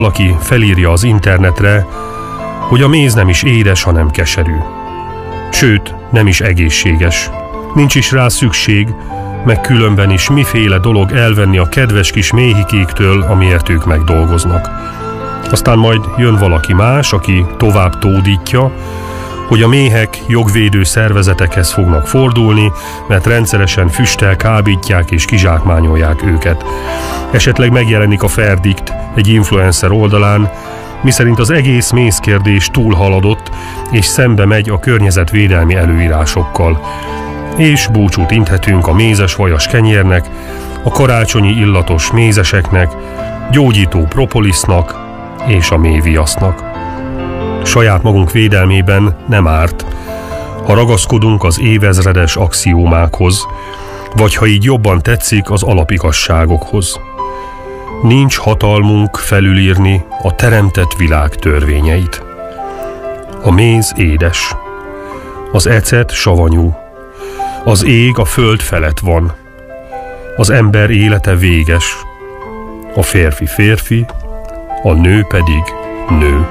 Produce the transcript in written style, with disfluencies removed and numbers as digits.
Valaki felírja az internetre, hogy a méz nem is édes, hanem keserű. Sőt, nem is egészséges. Nincs is rá szükség, meg különben is miféle dolog elvenni a kedves kis méhikéktől, amiért ők megdolgoznak. Aztán majd jön valaki más, aki tovább tódítja, hogy a méhek jogvédő szervezetekhez fognak fordulni, mert rendszeresen füsttel kábítják és kizsákmányolják őket. Esetleg megjelenik a verdikt egy influencer oldalán, miszerint az egész mézkérdés túlhaladott, és szembe megy a környezetvédelmi előírásokkal. És búcsút inthetünk a mézes vajas kenyérnek, a karácsonyi illatos mézeseknek, gyógyító propolisnak és a méhviasznak. Saját magunk védelmében nem árt, ha ragaszkodunk az évezredes axiómákhoz, vagy ha így jobban tetszik, az alapigasságokhoz. Nincs hatalmunk felülírni a teremtett világ törvényeit. A méz édes, az ecet savanyú, az ég a föld felett van, az ember élete véges, a férfi férfi, a nő pedig nő.